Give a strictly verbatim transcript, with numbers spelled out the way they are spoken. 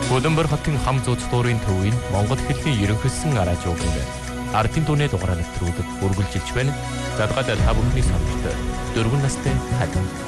Улаанбаатар хотын хам зууц дуурын төвийн Монгол хэлний ерөнхийлсөн арааж ууган ардын дууны дугаараа нэвтрүүлэг үргэлжилж байна. Задгаад та бүхний сонирхолтой дөрвөн настай хатан